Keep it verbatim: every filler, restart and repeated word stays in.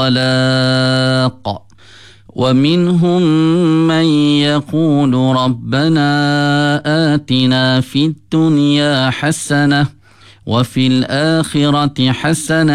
طلاق ومنهم من يقول ربنا آتنا في الدنيا حسنة وفي الآخرة حسنة